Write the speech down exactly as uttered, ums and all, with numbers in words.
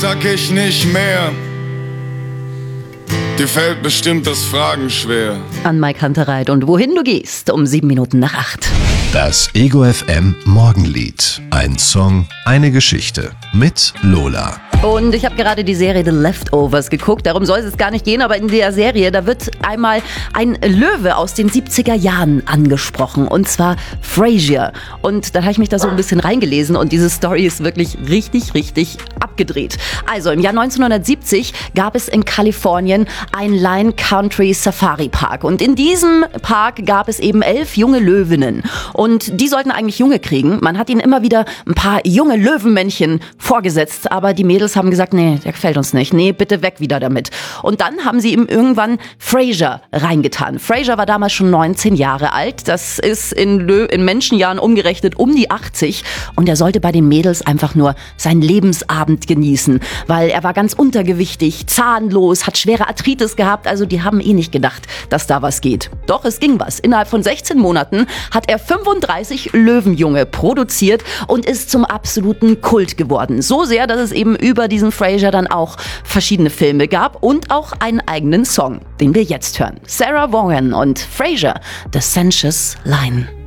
sag ich nicht mehr. Dir fällt bestimmt das Fragen schwer. An Mike Kantereit und Wohin du gehst, um sieben Minuten nach acht. Das Ego F M Morgenlied. Ein Song, eine Geschichte. Mit Lola. Und ich habe gerade die Serie The Leftovers geguckt, darum soll es jetzt gar nicht gehen, aber in der Serie, da wird einmal ein Löwe aus den siebziger Jahren angesprochen, und zwar Frasier. Und dann habe ich mich da so ein bisschen reingelesen und diese Story ist wirklich richtig, richtig abgedreht. Also im Jahr neunzehnhundertsiebzig gab es in Kalifornien ein Lion Country Safari Park, und in diesem Park gab es eben elf junge Löwinnen und die sollten eigentlich Junge kriegen. Man hat ihnen immer wieder ein paar junge Löwenmännchen vorgesetzt, aber die Mädels haben gesagt, nee, der gefällt uns nicht. Nee, bitte weg wieder damit. Und dann haben sie ihm irgendwann Frasier reingetan. Frasier war damals schon neunzehn Jahre alt. Das ist in, Lö- in Menschenjahren umgerechnet um die achtzig. Und er sollte bei den Mädels einfach nur seinen Lebensabend genießen, weil er war ganz untergewichtig, zahnlos, hat schwere Arthritis gehabt. Also die haben eh nicht gedacht, dass da was geht. Doch, es ging was. Innerhalb von sechzehn Monaten hat er fünfunddreißig Löwenjunge produziert und ist zum absoluten Kult geworden. So sehr, dass es eben über diesen Frasier dann auch verschiedene Filme gab und auch einen eigenen Song, den wir jetzt hören. Sarah Vaughan und Frasier, The Sensuous Line.